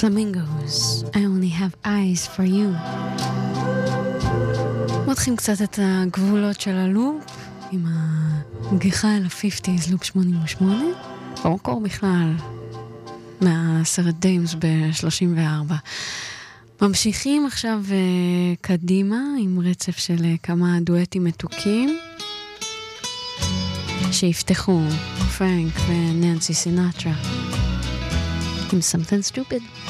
Flamingos, I only have eyes for you. מותחים קצת את הגבולות של הלופ עם הגיחה אל ה-50s, לופ 88, במקור בכלל מהסרט דיימס ב-34. ממשיכים עכשיו קדימה עם רצף של כמה דואטים מתוקים שיפתחו פרנק וננסי סינטרה עם Something Stupid.